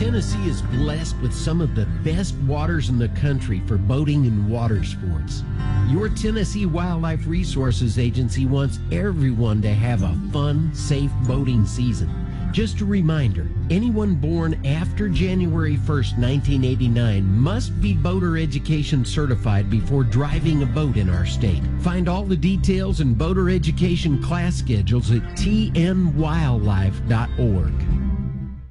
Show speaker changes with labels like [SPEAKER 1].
[SPEAKER 1] Tennessee is blessed with some of the best waters in the country for boating and water sports. Your Tennessee Wildlife Resources Agency wants everyone to have a fun, safe boating season. Just a reminder, anyone born after January 1st, 1989 must be boater education certified before driving a boat in our state. Find all the details and boater education class schedules at tnwildlife.org.